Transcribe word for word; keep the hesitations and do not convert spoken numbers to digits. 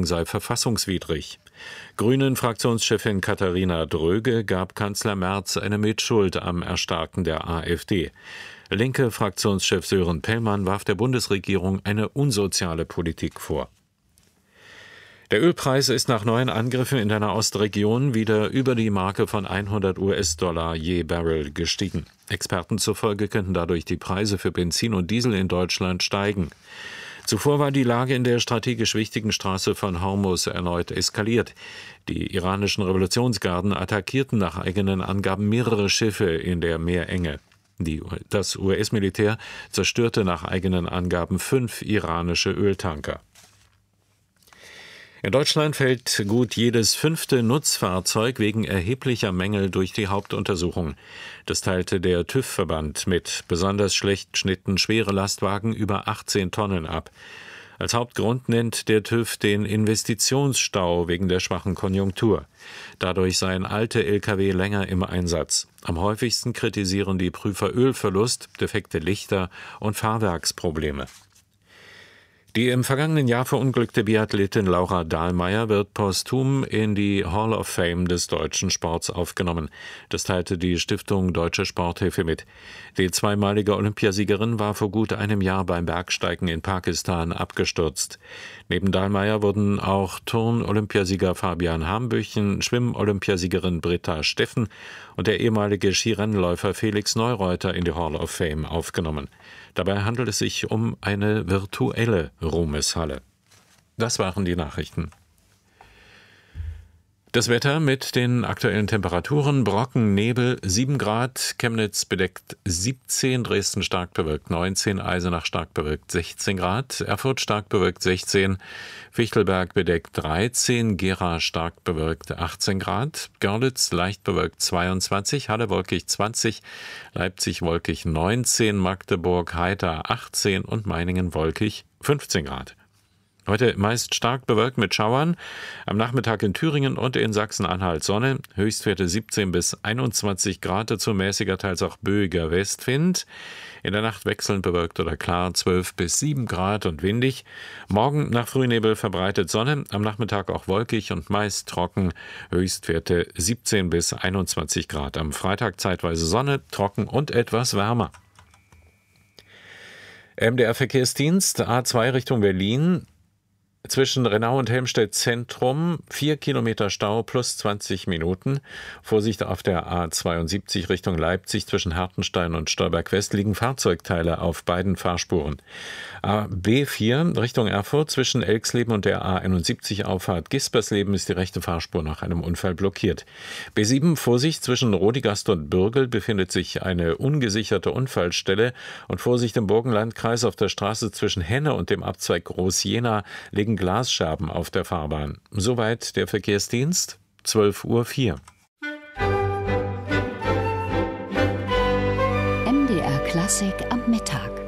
Bundesregierung sei verfassungswidrig. Grünen-Fraktionschefin Katharina Dröge gab Kanzler Merz eine Mitschuld am Erstarken der AfD. Linke Fraktionschef Sören Pellmann warf der Bundesregierung eine unsoziale Politik vor. Der Ölpreis ist nach neuen Angriffen in der Nahostregion wieder über die Marke von hundert US-Dollar je Barrel gestiegen. Experten zufolge könnten dadurch die Preise für Benzin und Diesel in Deutschland steigen. Zuvor war die Lage in der strategisch wichtigen Straße von Hormuz erneut eskaliert. Die iranischen Revolutionsgarden attackierten nach eigenen Angaben mehrere Schiffe in der Meerenge. Die, das U S-Militär zerstörte nach eigenen Angaben fünf iranische Öltanker. In Deutschland fällt gut jedes fünfte Nutzfahrzeug wegen erheblicher Mängel durch die Hauptuntersuchung. Das teilte der TÜV-Verband mit. Besonders schlecht schnitten schwere Lastwagen über achtzehn Tonnen ab. Als Hauptgrund nennt der TÜV den Investitionsstau wegen der schwachen Konjunktur. Dadurch seien alte L K W länger im Einsatz. Am häufigsten kritisieren die Prüfer Ölverlust, defekte Lichter und Fahrwerksprobleme. Die im vergangenen Jahr verunglückte Biathletin Laura Dahlmeier wird posthum in die Hall of Fame des deutschen Sports aufgenommen. Das teilte die Stiftung Deutsche Sporthilfe mit. Die zweimalige Olympiasiegerin war vor gut einem Jahr beim Bergsteigen in Pakistan abgestürzt. Neben Dahlmeier wurden auch Turn-Olympiasieger Fabian Hambüchen, Schwimm-Olympiasiegerin Britta Steffen und der ehemalige Skirennläufer Felix Neureuter in die Hall of Fame aufgenommen. Dabei handelt es sich um eine virtuelle Ruhmeshalle. Das waren die Nachrichten. Das Wetter mit den aktuellen Temperaturen: Brocken, Nebel sieben Grad, Chemnitz bedeckt siebzehn, Dresden stark bewölkt neunzehn, Eisenach stark bewölkt sechzehn Grad, Erfurt stark bewölkt sechzehn, Fichtelberg bedeckt dreizehn, Gera stark bewölkt achtzehn Grad, Görlitz leicht bewölkt zweiundzwanzig, Halle wolkig zwanzig, Leipzig wolkig neunzehn, Magdeburg heiter achtzehn und Meiningen wolkig fünfzehn Grad. Heute meist stark bewölkt mit Schauern, am Nachmittag in Thüringen und in Sachsen-Anhalt Sonne, Höchstwerte siebzehn bis einundzwanzig Grad, dazu mäßiger, teils auch böiger Westwind. In der Nacht wechselnd bewölkt oder klar, zwölf bis sieben Grad und windig. Morgen nach Frühnebel verbreitet Sonne, am Nachmittag auch wolkig und meist trocken, Höchstwerte siebzehn bis einundzwanzig Grad. Am Freitag zeitweise Sonne, trocken und etwas wärmer. M D R-Verkehrsdienst, A zwei Richtung Berlin. Zwischen Renau und Helmstedt Zentrum vier Kilometer Stau plus zwanzig Minuten. Vorsicht auf der A zweiundsiebzig Richtung Leipzig zwischen Hartenstein und Stolberg West liegen Fahrzeugteile auf beiden Fahrspuren. A B vier Richtung Erfurt zwischen Elxleben und der A einundsiebzig Auffahrt Gispersleben ist die rechte Fahrspur nach einem Unfall blockiert. B sieben Vorsicht zwischen Rodigast und Bürgel befindet sich eine ungesicherte Unfallstelle und Vorsicht im Burgenlandkreis auf der Straße zwischen Henne und dem Abzweig Groß-Jena liegen Glasscherben auf der Fahrbahn. Soweit der Verkehrsdienst, zwölf Uhr vier. M D R Klassik am Mittag.